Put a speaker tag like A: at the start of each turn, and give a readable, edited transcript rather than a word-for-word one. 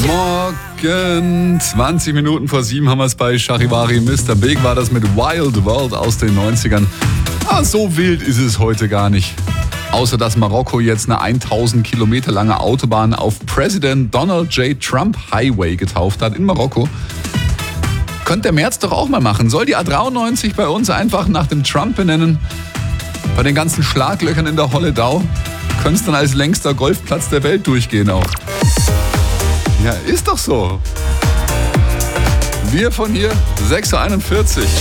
A: Morgen, 20 Minuten vor 7 haben wir es bei Charivari. Mr. Big war das mit Wild World aus den 90ern. So wild ist es heute gar nicht. Außer dass Marokko jetzt eine 1000 Kilometer lange Autobahn auf President Donald J. Trump Highway getauft hat in Marokko. Könnte der Merz doch auch mal machen. Soll die A93 bei uns einfach nach dem Trump benennen? Bei den ganzen Schlaglöchern in der Holledau könnte es dann als längster Golfplatz der Welt durchgehen auch. Ja, ist doch so. Wir von hier, 6.41 Uhr.